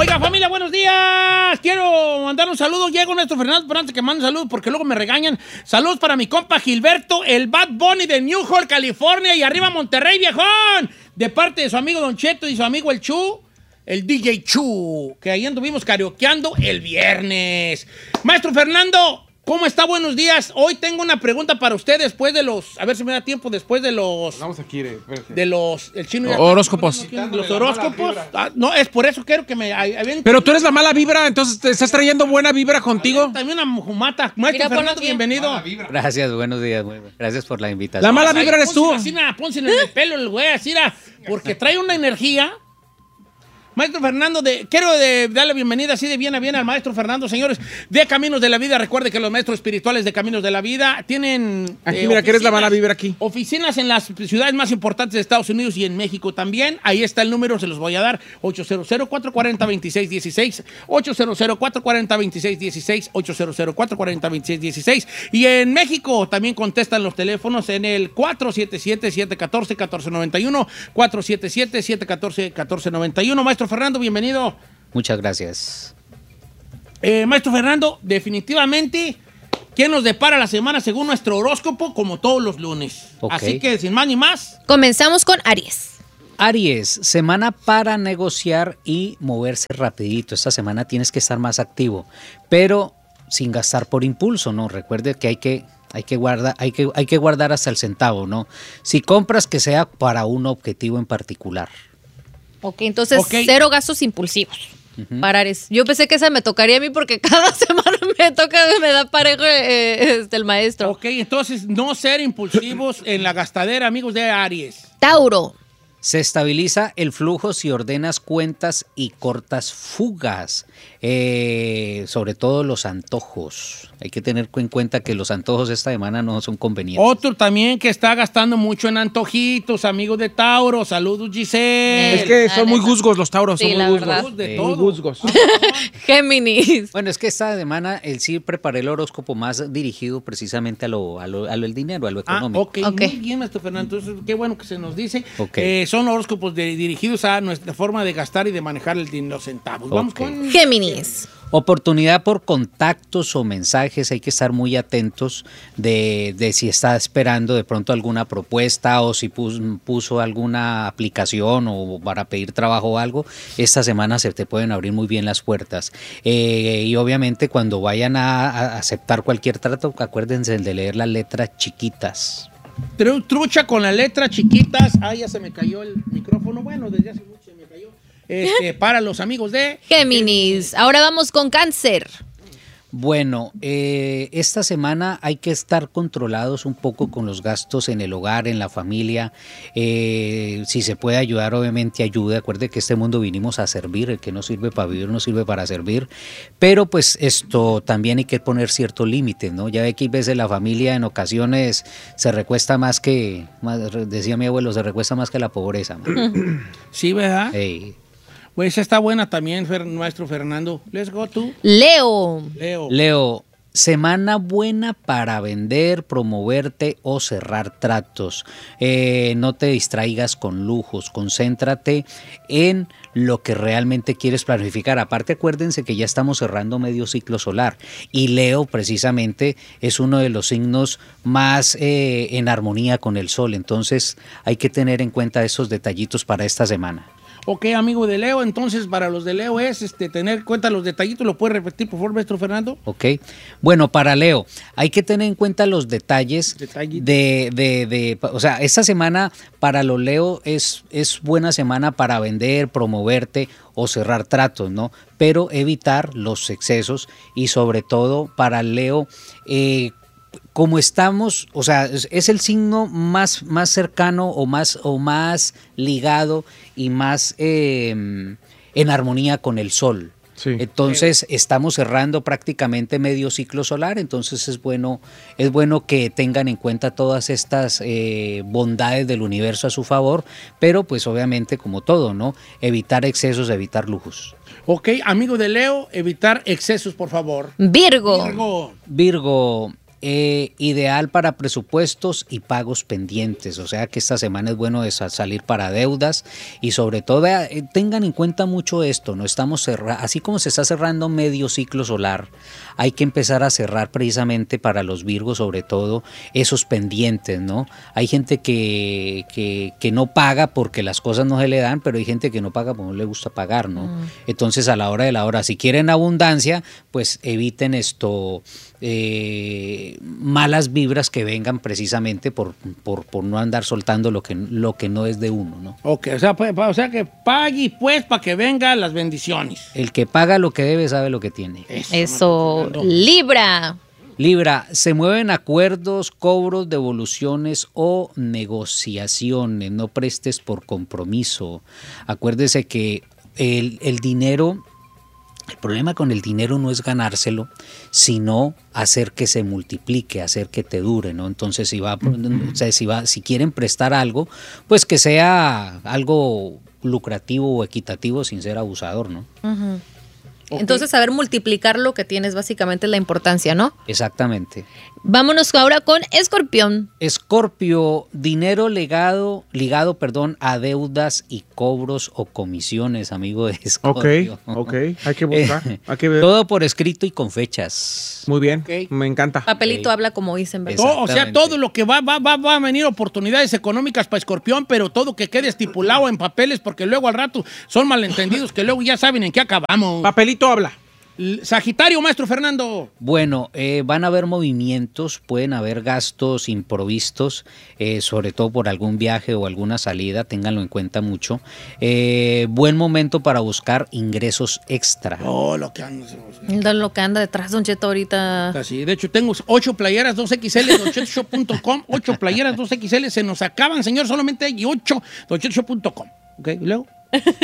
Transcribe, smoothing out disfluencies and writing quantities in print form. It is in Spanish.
Oiga, familia, buenos días. Quiero mandar un saludo. Llego Maestro Fernando, pero antes que mande un saludo, porque luego me regañan. Saludos para mi compa Gilberto, el Bad Bunny de New York, California, y arriba Monterrey, viejón. De parte de su amigo Don Cheto y su amigo el Chu, el DJ Chu, que ahí anduvimos karaokeando el viernes. Maestro Fernando, ¿cómo está? Buenos días. Hoy tengo una pregunta para usted después de los... A ver si me da tiempo después de los... Vamos aquí, espérate. De los... El chino horóscopos. Los horóscopos. No, es por eso quiero que me... Pero tú eres la mala vibra, entonces te estás trayendo buena vibra contigo. También una mujumata. Maestro Fernando, bienvenido. Gracias, buenos días. Gracias por la invitación. La mala vibra eres tú. Pónsela en el pelo el güey, así porque trae una energía. Maestro Fernando, quiero darle la bienvenida así de bien a bien al Maestro Fernando, señores, de Caminos de la Vida. Recuerde que los maestros espirituales de Caminos de la Vida tienen... Aquí, mira, que eres la mala vibra aquí. Oficinas en las ciudades más importantes de Estados Unidos y en México también. Ahí está el número, se los voy a dar, 800-440-2616, 800-440-2616, 800-440-2616. Y en México también contestan los teléfonos en el 477-714-1491, 477-714-1491. Maestro Fernando, bienvenido. Muchas gracias. Maestro Fernando, definitivamente, ¿quién nos depara la semana según nuestro horóscopo? Como todos los lunes. Okay. Así que, sin más ni más. Comenzamos con Aries. Aries, semana para negociar y moverse rapidito. Esta semana tienes que estar más activo, pero sin gastar por impulso, ¿no? Recuerde que hay que guardar hasta el centavo, ¿no? Si compras, que sea para un objetivo en particular. Ok, entonces cero gastos impulsivos. Para Aries. Yo pensé que esa me tocaría a mí porque cada semana me da parejo el maestro. Ok, entonces no ser impulsivos en la gastadera, amigos de Aries. Tauro. Se estabiliza el flujo si ordenas cuentas y cortas fugas, sobre todo los antojos. Hay que tener en cuenta que los antojos esta semana no son convenientes. Otro también que está gastando mucho en antojitos, amigos de Tauro. Saludos, Giselle. Es que son muy juzgos los Tauros, sí, son muy juzgos. De Muy todo. juzgos. Géminis. Bueno, es que esta semana sí preparé el horóscopo más dirigido precisamente a lo del dinero, a lo económico. Ok, muy bien, maestro Fernando. Entonces, qué bueno que se nos dice. Okay. Son horóscopos dirigidos a nuestra forma de gastar y de manejar los centavos. Vamos con... Géminis. Oportunidad por contactos o mensajes, hay que estar muy atentos de si está esperando de pronto alguna propuesta o si puso alguna aplicación o para pedir trabajo o algo. Esta semana se te pueden abrir muy bien las puertas. Y obviamente cuando vayan a aceptar cualquier trato, acuérdense de leer las letras chiquitas. Trucha con las letras chiquitas. Ya se me cayó el micrófono. Bueno, desde hace mucho se me cayó. Para los amigos de... Géminis. Ahora vamos con Cáncer. Bueno, esta semana hay que estar controlados un poco con los gastos en el hogar, en la familia. Si se puede ayudar, obviamente ayude. Acuerde que este mundo vinimos a servir. El que no sirve para vivir no sirve para servir. Pero pues esto también hay que poner ciertos límites, ¿no? Ya ve que hay veces la familia en ocasiones se recuesta decía mi abuelo, se recuesta más que la pobreza. Sí, ¿verdad? Hey. Pues está buena también, maestro Fernando. Let's go tú. Leo. Leo, semana buena para vender, promoverte o cerrar tratos. No te distraigas con lujos, concéntrate en lo que realmente quieres planificar. Aparte, acuérdense que ya estamos cerrando medio ciclo solar y Leo precisamente es uno de los signos más en armonía con el sol. Entonces hay que tener en cuenta esos detallitos para esta semana. Ok, amigo de Leo, entonces para los de Leo es tener en cuenta los detallitos. ¿Lo puede repetir, por favor, maestro Fernando? Ok. Bueno, para Leo, hay que tener en cuenta los detalles o sea, esta semana para los Leo es buena semana para vender, promoverte o cerrar tratos, ¿no? Pero evitar los excesos y sobre todo para Leo, como estamos, o sea, es el signo más cercano o más ligado y más en armonía con el sol. Sí. Entonces estamos cerrando prácticamente medio ciclo solar, entonces es bueno que tengan en cuenta todas estas bondades del universo a su favor, pero pues obviamente como todo, ¿no? Evitar excesos, evitar lujos. Ok, amigo de Leo, evitar excesos, por favor. Virgo. ideal para presupuestos y pagos pendientes, o sea que esta semana es bueno de salir para deudas y sobre todo tengan en cuenta mucho esto, no estamos así como se está cerrando medio ciclo solar, hay que empezar a cerrar precisamente para los Virgos sobre todo esos pendientes, ¿no? Hay gente que no paga porque las cosas no se le dan, pero hay gente que no paga porque no le gusta pagar, ¿no? Entonces a la hora de la hora, si quieren abundancia, pues eviten malas vibras que vengan precisamente por no andar soltando lo que no es de uno, ¿no? Ok, o sea que pague pues para que vengan las bendiciones. El que paga lo que debe sabe lo que tiene. Eso. Libra. Libra, se mueven acuerdos, cobros, devoluciones o negociaciones, no prestes por compromiso. Acuérdese que el dinero... El problema con el dinero no es ganárselo, sino hacer que se multiplique, hacer que te dure, ¿no? Entonces, si quieren prestar algo, pues que sea algo lucrativo o equitativo sin ser abusador, ¿no? Uh-huh. Okay. Entonces, saber multiplicar lo que tienes básicamente es la importancia, ¿no? Exactamente. Vámonos ahora con Escorpión. Escorpio, dinero ligado, a deudas y cobros o comisiones, amigo de Escorpio. Ok, hay que buscar, hay que ver. Todo por escrito y con fechas. Muy bien, me encanta. Papelito habla como dicen, ¿verdad? O sea, todo lo que va a venir oportunidades económicas para Escorpión, pero todo que quede estipulado en papeles, porque luego al rato son malentendidos que luego ya saben en qué acabamos. Papelito habla. Sagitario, maestro Fernando. Bueno, van a haber movimientos, pueden haber gastos improvistos, sobre todo por algún viaje o alguna salida, ténganlo en cuenta mucho. Buen momento para buscar ingresos extra. Lo que anda detrás de Don Cheto ahorita. Sí, de hecho, tengo 8 playeras 2XL de DonChetoShow.com. 8 playeras 2XL se nos acaban, señor, solamente hay 8 DonChetoShow.com. ¿Ok? ¿Y luego?